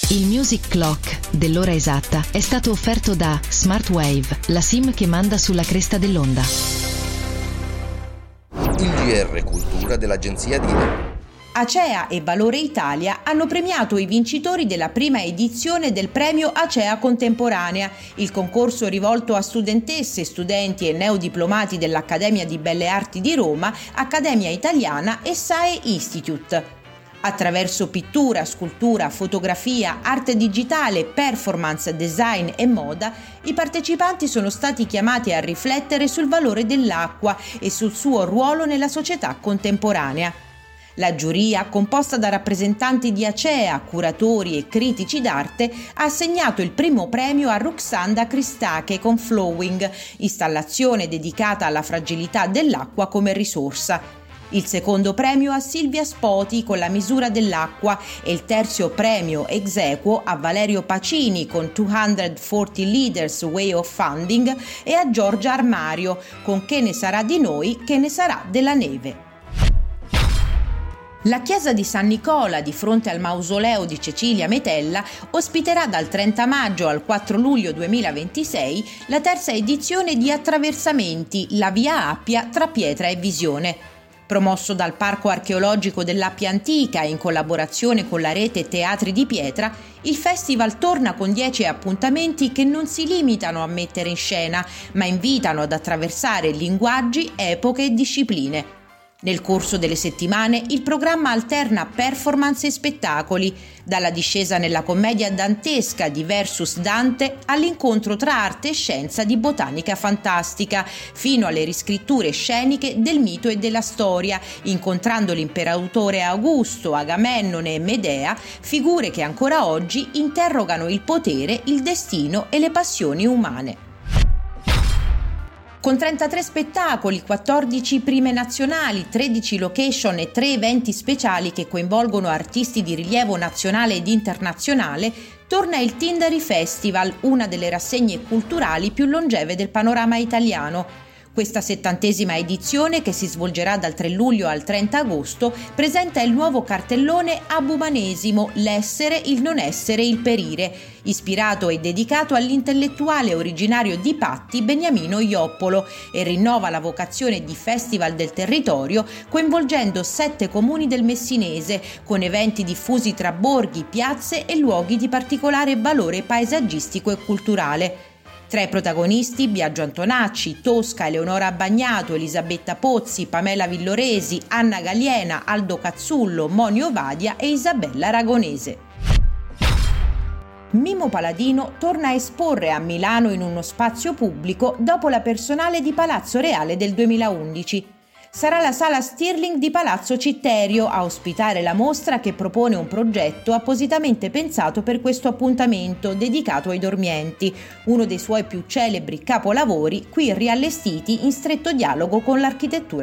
Il Music Clock dell'ora esatta è stato offerto da Smartwave, la SIM che manda sulla cresta dell'onda. Il GR Cultura dell'agenzia DILE. Acea e Valore Italia hanno premiato i vincitori della prima edizione del premio Acea Contemporanea, il concorso rivolto a studentesse, studenti e neodiplomati dell'Accademia di Belle Arti di Roma, Accademia Italiana e SAE Institute. Attraverso pittura, scultura, fotografia, arte digitale, performance, design e moda, i partecipanti sono stati chiamati a riflettere sul valore dell'acqua e sul suo ruolo nella società contemporanea. La giuria, composta da rappresentanti di Acea, curatori e critici d'arte, ha assegnato il primo premio a Ruxanda Cristache con Flowing, installazione dedicata alla fragilità dell'acqua come risorsa. Il secondo premio a Silvia Spoti con La misura dell'acqua e il terzo premio ex aequo a Valerio Pacini con 240 Leaders Way of Funding e a Giorgia Armario con Che ne sarà di noi, che ne sarà della neve. La chiesa di San Nicola, di fronte al mausoleo di Cecilia Metella, ospiterà dal 30 maggio al 4 luglio 2026 la terza edizione di Attraversamenti, la via Appia tra pietra e visione. Promosso dal Parco Archeologico dell'Appia Antica in collaborazione con la rete Teatri di Pietra, il festival torna con 10 appuntamenti che non si limitano a mettere in scena, ma invitano ad attraversare linguaggi, epoche e discipline. Nel corso delle settimane il programma alterna performance e spettacoli, dalla discesa nella commedia dantesca di Versus Dante all'incontro tra arte e scienza di botanica fantastica, fino alle riscritture sceniche del mito e della storia, incontrando l'imperatore Augusto, Agamennone e Medea, figure che ancora oggi interrogano il potere, il destino e le passioni umane. Con 33 spettacoli, 14 prime nazionali, 13 location e 3 eventi speciali che coinvolgono artisti di rilievo nazionale ed internazionale, torna il Tindari Festival, una delle rassegne culturali più longeve del panorama italiano. Questa 70ª edizione, che si svolgerà dal 3 luglio al 30 agosto, presenta il nuovo cartellone Abumanesimo, l'essere, il non essere, il perire, ispirato e dedicato all'intellettuale originario di Patti Beniamino Ioppolo, e rinnova la vocazione di festival del territorio, coinvolgendo 7 comuni del Messinese, con eventi diffusi tra borghi, piazze e luoghi di particolare valore paesaggistico e culturale. Tra i protagonisti Biagio Antonacci, Tosca, Eleonora Bagnato, Elisabetta Pozzi, Pamela Villoresi, Anna Galiena, Aldo Cazzullo, Monio Vadia e Isabella Aragonese. Mimo Paladino torna a esporre a Milano in uno spazio pubblico dopo la personale di Palazzo Reale del 2011. Sarà la Sala Stirling di Palazzo Citterio a ospitare la mostra, che propone un progetto appositamente pensato per questo appuntamento dedicato ai dormienti, uno dei suoi più celebri capolavori, qui riallestiti in stretto dialogo con l'architettura